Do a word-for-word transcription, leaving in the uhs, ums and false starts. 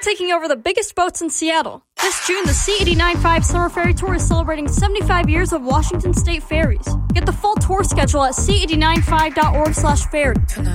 taking over the biggest boats in Seattle. This June, the C eighty-nine point five Summer Ferry Tour is celebrating seventy-five years of Washington State ferries. Get the full tour schedule at c eighty-nine five dot org slash ferry.